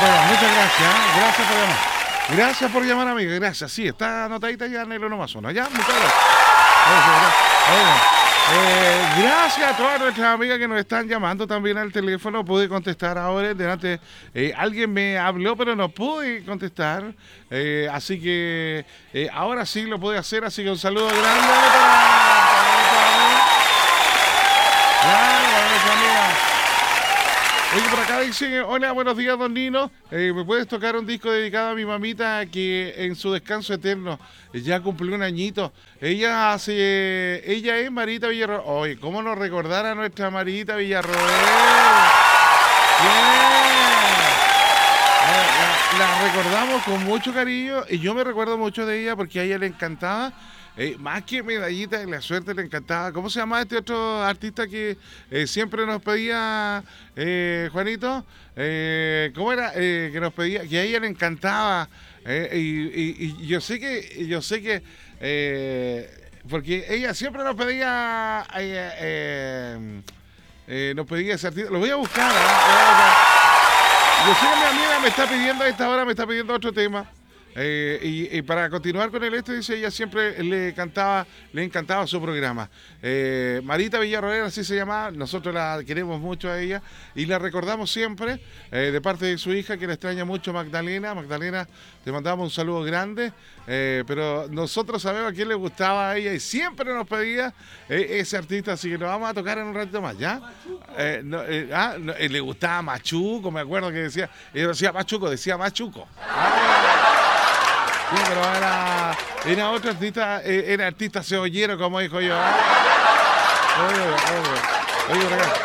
programa. Muchas gracias. Gracias por llamar. Gracias por llamar, amiga. Gracias. Sí, está anotadita ya en el 1 más 1. Ya, muchas gracias. Gracias a todas nuestras amigas que nos están llamando también al teléfono. Pude contestar ahora. Delante alguien me habló, pero no pude contestar. Así que ahora sí lo pude hacer. Así que un saludo grande para nuestra amiga. Oye, por acá dice, hola, buenos días, don Nino. ¿Me puedes tocar un disco dedicado a mi mamita que en su descanso eterno ya cumplió un añito? Ella es Marita Villarroel. Oye, ¿cómo nos recordar a nuestra Marita Villarroel? La recordamos con mucho cariño y yo me recuerdo mucho de ella porque a ella le encantaba. Más que medallita de la suerte le encantaba. ¿Cómo se llama este otro artista que siempre nos pedía, Juanito? ¿Cómo era? Que nos pedía, que a ella le encantaba. Y yo sé que porque ella siempre nos pedía, nos pedía ese artista. Lo voy a buscar. Yo sé que mi amiga me está pidiendo a esta hora, me está pidiendo otro tema. Y para continuar con el dice, ella siempre le encantaba su programa. Marita Villarroel, así se llama, nosotros la queremos mucho a ella y la recordamos siempre de parte de su hija que la extraña mucho, Magdalena. Magdalena, te mandamos un saludo grande, pero nosotros sabemos a quién le gustaba a ella y siempre nos pedía ese artista, así que lo vamos a tocar en un ratito más, ¿ya? Le gustaba Machuco, me acuerdo que decía Machuco, decía Machuco. Sí, pero era otro artista, era artista cebollero, como dijo yo. Oye, por acá.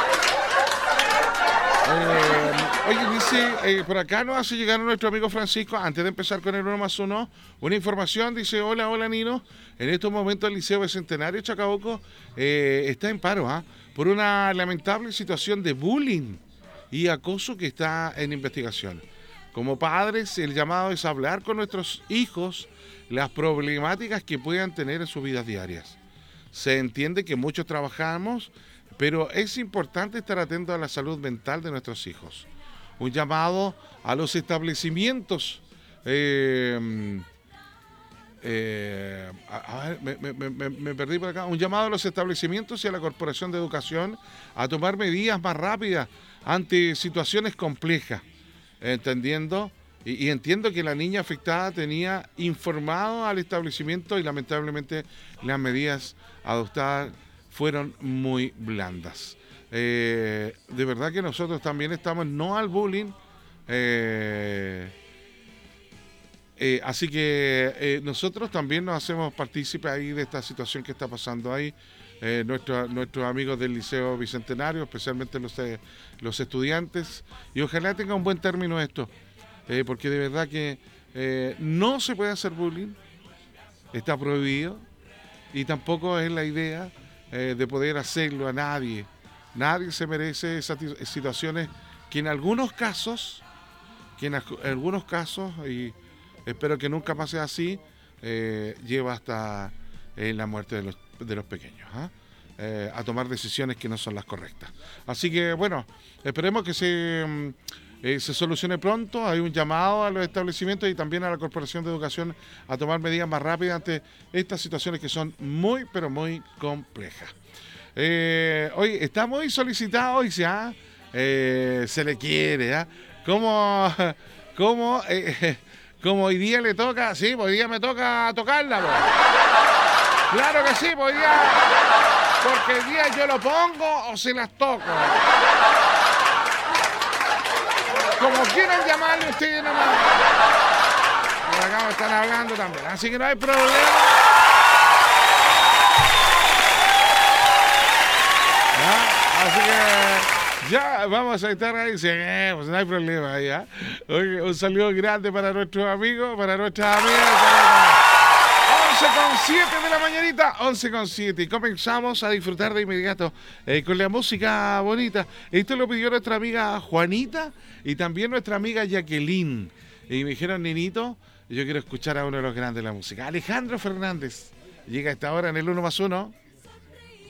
Oye, dice, por acá nos hace llegar nuestro amigo Francisco, antes de empezar con el 1 más 1, una información, dice, hola Nino, en estos momentos el Liceo Bicentenario Chacabuco está en paro, por una lamentable situación de bullying y acoso que está en investigación. Como padres, el llamado es hablar con nuestros hijos las problemáticas que puedan tener en sus vidas diarias. Se entiende que muchos trabajamos, pero es importante estar atento a la salud mental de nuestros hijos. Un llamado a los establecimientos. Me perdí por acá. Un llamado a los establecimientos y a la Corporación de Educación a tomar medidas más rápidas ante situaciones complejas. Entendiendo y entiendo que la niña afectada tenía informado al establecimiento y lamentablemente las medidas adoptadas fueron muy blandas. De verdad que nosotros también estamos no al bullying, así que nosotros también nos hacemos partícipes ahí de esta situación que está pasando ahí. Nuestros amigos del Liceo Bicentenario, especialmente los estudiantes, y ojalá tenga un buen término esto, porque de verdad que no se puede hacer bullying, está prohibido, y tampoco es la idea de poder hacerlo a nadie. Nadie se merece esas situaciones que en algunos casos, y espero que nunca pase así, lleva hasta la muerte de los pequeños, a tomar decisiones que no son las correctas. Así que bueno, esperemos que se solucione pronto. Hay un llamado a los establecimientos y también a la Corporación de Educación a tomar medidas más rápidas ante estas situaciones que son muy, pero muy complejas. Hoy está muy solicitado hoy, se le quiere, como hoy día le toca, sí, hoy día me toca tocarla, pues. Claro que sí, pues día, porque el día yo lo pongo o se las toco. Como quieran llamarle ustedes nomás. Por acá me están hablando también, así que no hay problema. Así que ya vamos a estar ahí, sí, pues no hay problema ya. Oye, un saludo grande para nuestros amigos, para nuestras amigas. 11:07 de la mañanita, 11:07, y comenzamos a disfrutar de inmediato con la música bonita. Esto lo pidió nuestra amiga Juanita y también nuestra amiga Jacqueline. Y me dijeron, Ninito, yo quiero escuchar a uno de los grandes de la música, Alejandro Fernández. Llega a esta hora en el 1 más 1.